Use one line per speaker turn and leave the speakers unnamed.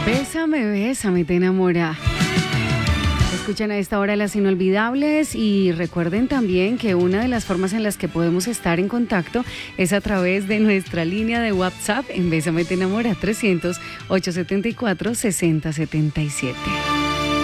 Bésame, bésame, te enamora. Escuchan a esta hora las inolvidables y recuerden también que una de las formas en las que podemos estar en contacto es a través de nuestra línea de WhatsApp en Bésame te enamora 300-874-6077.